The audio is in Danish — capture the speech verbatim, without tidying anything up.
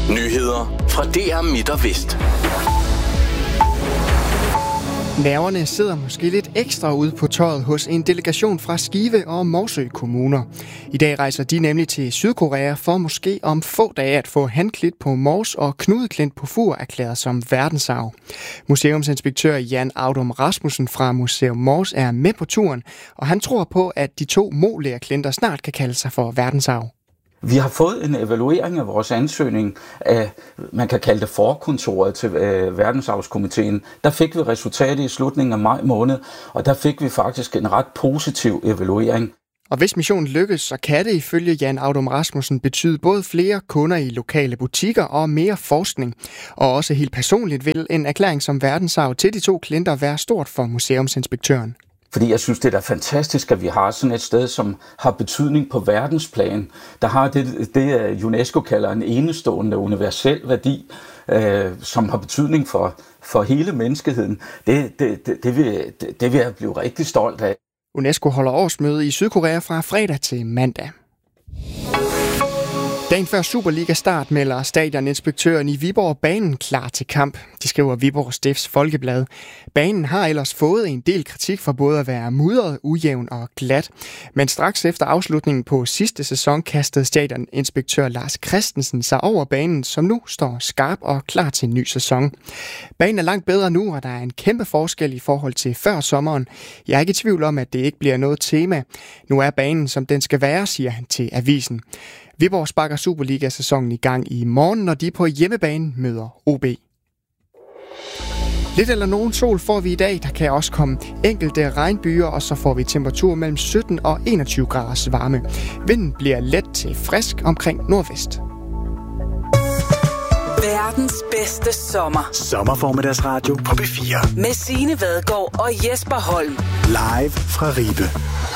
Nyheder fra D R Midt og Vest. Nerverne sidder måske lidt ekstra ude på tøjet hos en delegation fra Skive og Morsø kommuner. I dag rejser de nemlig til Sydkorea for måske om få dage at få Hanklint på Mors og Knudeklint på Fur erklæret som verdensarv. Museumsinspektør Jan Audum Rasmussen fra Museum Mors er med på turen, og han tror på, at de to molærklinter snart kan kalde sig for verdensarv. Vi har fået en evaluering af vores ansøgning af, man kan kalde det forkontoret til øh, verdensarvskomiteen. Der fik vi resultatet i slutningen af maj måned, og der fik vi faktisk en ret positiv evaluering. Og hvis missionen lykkes, så kan det ifølge Jan Audum Rasmussen betyde både flere kunder i lokale butikker og mere forskning. Og også helt personligt vil en erklæring som verdensarv til de to klinter være stort for museumsinspektøren. Fordi jeg synes, det er da fantastisk, at vi har sådan et sted, som har betydning på verdensplan. Der har det, det UNESCO kalder en enestående universel værdi, øh, som har betydning for, for hele menneskeheden. Det, det, det, det, vil, det, det vil jeg blive rigtig stolt af. UNESCO holder årsmøde i Sydkorea fra fredag til mandag. Dagen før Superliga-start melder stadioninspektøren i Viborg banen klar til kamp. De skriver Viborg Stifts Folkeblad. Banen har ellers fået en del kritik for både at være mudret, ujævn og glat. Men straks efter afslutningen på sidste sæson kastede stadioninspektør Lars Christensen sig over banen, som nu står skarp og klar til en ny sæson. Banen er langt bedre nu, og der er en kæmpe forskel i forhold til før sommeren. Jeg er ikke i tvivl om, at det ikke bliver noget tema. Nu er banen, som den skal være, siger han til avisen. Viborg sparker Superliga-sæsonen i gang i morgen, når de på hjemmebane møder O B. Lidt eller nogen sol får vi i dag. Der kan også komme enkelte regnbyer, og så får vi temperatur mellem sytten og enogtyve graders varme. Vinden bliver let til frisk omkring nordvest. Verdens bedste sommer. Sommerformiddagsradio på B fire. Med Signe Vadgaard og Jesper Holm. Live fra Ribe.